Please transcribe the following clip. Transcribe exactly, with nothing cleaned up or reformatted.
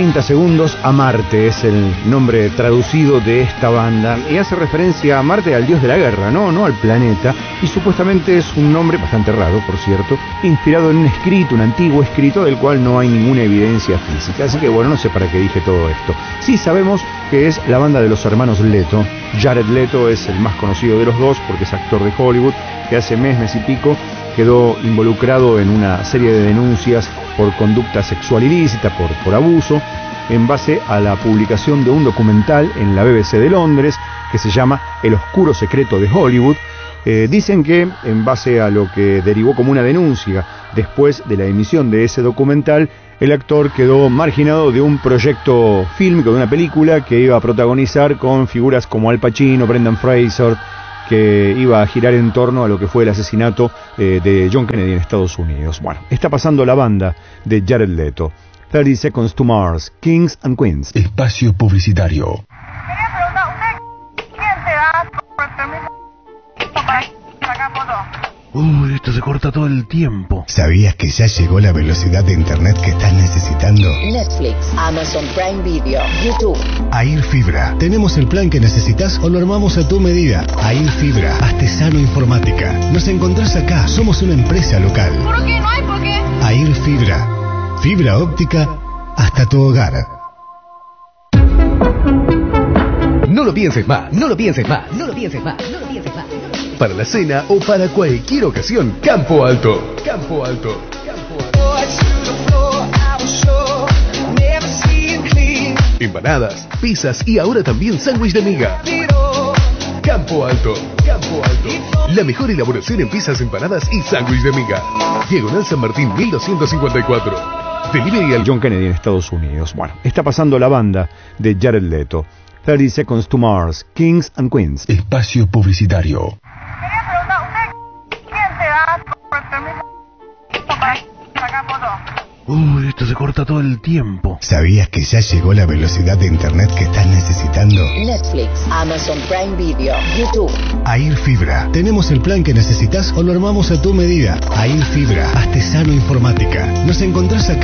treinta segundos a Marte, es el nombre traducido de esta banda, y hace referencia a Marte, al dios de la guerra, no, no al planeta, y supuestamente es un nombre bastante raro, por cierto, inspirado en un escrito, un antiguo escrito del cual no hay ninguna evidencia física, así que bueno, no sé para qué dije todo esto. Sí sabemos que es la banda de los hermanos Leto. Jared Leto es el más conocido de los dos porque es actor de Hollywood, que hace mes, mes y pico quedó involucrado en una serie de denuncias por conducta sexual ilícita, por, por abuso, en base a la publicación de un documental en la B B C de Londres que se llama El oscuro secreto de Hollywood. Eh, dicen que en base a lo que derivó como una denuncia después de la emisión de ese documental, el actor quedó marginado de un proyecto fílmico, de una película que iba a protagonizar con figuras como Al Pacino, Brendan Fraser, que iba a girar en torno a lo que fue el asesinato eh, de John Kennedy en Estados Unidos. Bueno, está pasando la banda de Jared Leto. thirty Seconds to Mars, Kings and Queens. Espacio publicitario. Quería preguntar, ¿usted quién te da por el permiso para sacar fotos? Uy, esto se corta todo el tiempo. ¿Sabías que ya llegó la velocidad de internet que estás necesitando? Netflix, Amazon Prime Video, YouTube. Air Fibra. Tenemos el plan que necesitas o lo armamos a tu medida. Air Fibra, Artesano Informática. Nos encontrás acá. Somos una empresa local. ¿Por qué? ¿No hay por qué? Air Fibra. Fibra óptica hasta tu hogar. No lo pienses más, no lo pienses más, no lo pienses más, no lo pienses más. Para la cena o para cualquier ocasión, Campo Alto. Campo Alto. Campo Alto. Empanadas, pizzas y ahora también sándwich de miga. Campo Alto. Campo Alto. La mejor elaboración en pizzas, empanadas y sándwich de miga. Diagonal San Martín mil doscientos cincuenta y cuatro. Delivery al John Kennedy en Estados Unidos. Bueno, está pasando la banda de Jared Leto. thirty Seconds to Mars, Kings and Queens. Espacio publicitario. Quería preguntar, ¿usted quién te da por el permiso para sacar fotos? Uy, esto se corta todo el tiempo. ¿Sabías que ya llegó la velocidad de internet que estás necesitando? Netflix, Amazon Prime Video, YouTube. Air Fibra. Tenemos el plan que necesitas o lo armamos a tu medida. Air Fibra, Artesano Informática. Nos encontrás acá.